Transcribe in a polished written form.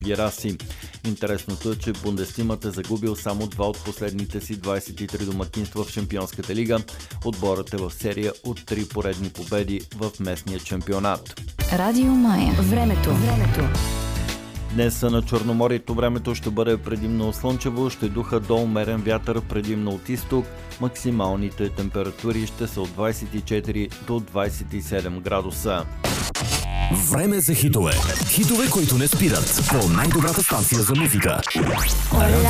Гераси. Интересното е, че Бундестимът е загубил само 2 от последните си 23 домакинства в Шампионската лига. Отборът е в серия от 3 поредни победи в местния шампионат. Радио Мая. Времето. Днес на Черноморието времето ще бъде предимно слънчево, ще духа до умерен вятър предимно от изток. Максималните температури ще са от 24 до 27 градуса. Време за хитове. Хитове, които не спират. По най-добрата станция за музика.